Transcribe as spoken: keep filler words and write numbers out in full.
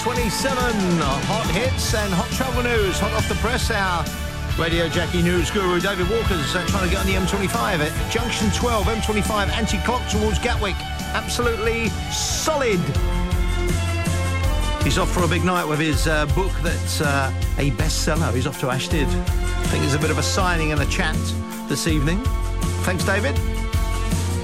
twenty-seven. Hot hits and hot travel news, hot off the press. Our Radio Jackie news guru David Walker's uh, trying to get on the M twenty-five at Junction twelve, M twenty-five anti-clock towards Gatwick. Absolutely solid. He's off for a big night with his uh, book that's uh, a bestseller. He's off to Ashtead. I think there's a bit of a signing and a chat this evening. Thanks, David.